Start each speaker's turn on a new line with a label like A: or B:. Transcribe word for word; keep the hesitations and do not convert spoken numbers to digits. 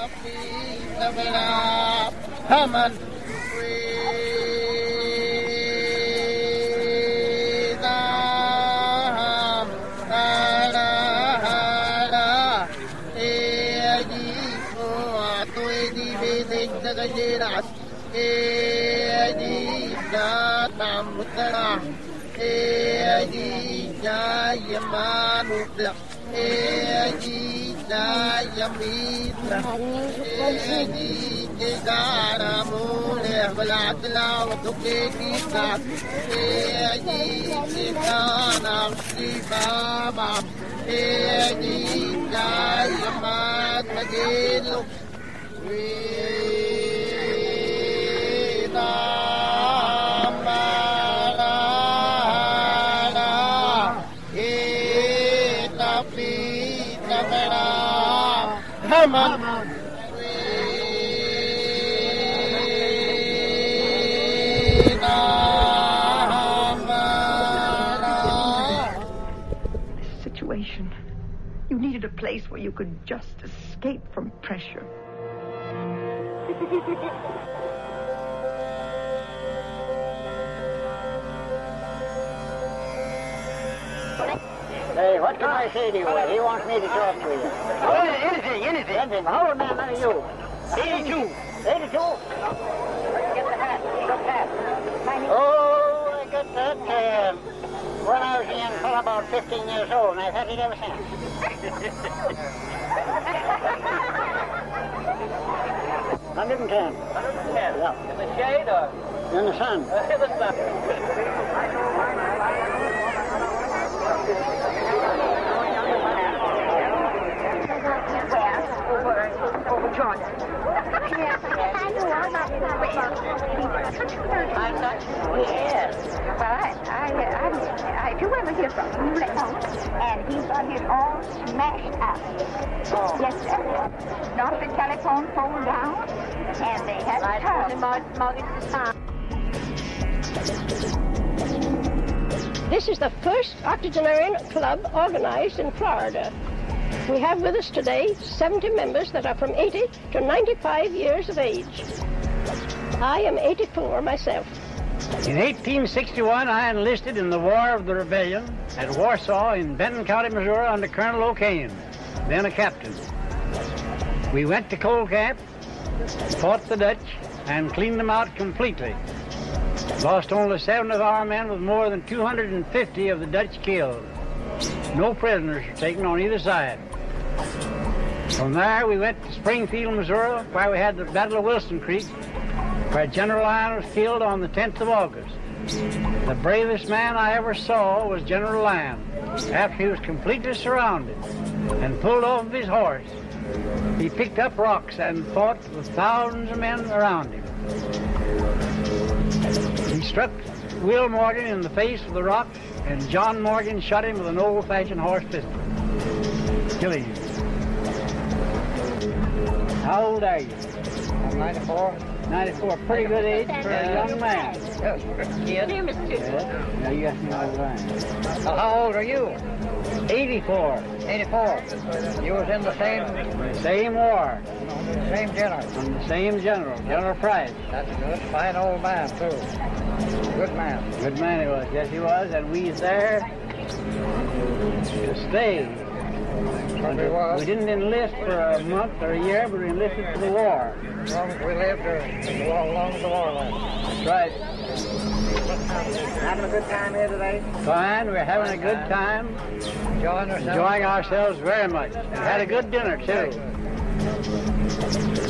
A: Haman.
B: Situation. You needed a place where you could just escape from pressure.
C: Hey, what can I say to you? He wants me to talk to you.
D: Well, anything, anything.
C: Anything. How old man are you?
D: eighty-two.
C: eighty-two? Get the hat. Good hat. Oh, I got that um, when I was a young fellow, about fifteen years old, and I've had it ever since. one hundred and ten.
D: one hundred and ten?
C: Yeah.
D: In the shade or?
C: In the sun.
D: In the sun.
B: Over Jordan.
E: Yes, I know all about
D: I'm not.
E: Yes. Well, I, I, I, I, if you ever hear from him, you let know. And he's got his all smashed up.
D: Oh.
E: Yes, sir. Not the telephone pole down, and they had
D: I
E: a tub.
D: told him I'd mug it this time.
F: This is the first octogenarian club organized in Florida. We have with us today seventy members that are from eighty to ninety-five years of age. I am eighty-four myself.
G: In eighteen sixty-one, I enlisted in the War of the Rebellion at Warsaw in Benton County, Missouri, under Colonel O'Kane, then a captain. We went to Cold Camp, fought the Dutch, and cleaned them out completely. Lost only seven of our men with more than two hundred fifty of the Dutch killed. No prisoners were taken on either side. From there, we went to Springfield, Missouri, where we had the Battle of Wilson Creek, where General Lyon was killed on the tenth of August. The bravest man I ever saw was General Lyon. After he was completely surrounded and pulled off of his horse, he picked up rocks and fought with thousands of men around him. He struck Will Morgan in the face with the rock, and John Morgan shot him with an old-fashioned horse pistol, killing him. How old are you?
C: I'm ninety-four.
G: ninety-four, pretty good age for a young man.
C: Kid.
G: Yeah. Now you ask me all the time.
C: Well, how old are you?
G: eighty-four.
C: eighty-four. You was in the same,
G: Same war,
C: same general.
G: from the same general, General Price.
C: That's good. Fine old man, too. Good man.
G: Good man he was, yes he was, and we was there to stay.
C: Probably was.
G: We didn't enlist for a month or a year, but we enlisted for the war.
C: As long as we lived, or as long as the war lasted.
G: That's right.
C: Having a good time here today?
G: Fine, we're having a good time,
C: Enjoying ourselves?
G: enjoying ourselves very much. We had a good dinner, too.